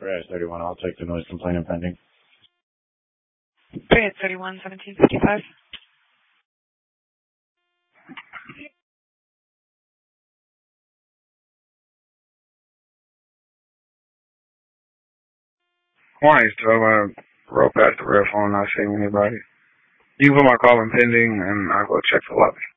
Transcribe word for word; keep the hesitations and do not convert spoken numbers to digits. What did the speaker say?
Three thirty-one. I'll take the noise complaint and pending. Three thirty-one, seventeen fifty-five. Morning, still uh, roll past the red phone, not seeing anybody. You can put my call in pending, and I'll go check the lobby.